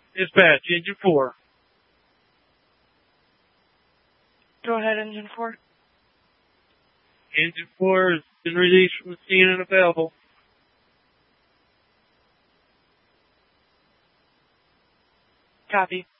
Dispatch, Engine 4. Go ahead, Engine 4. Engine 4 has been released from the scene and available. Copy.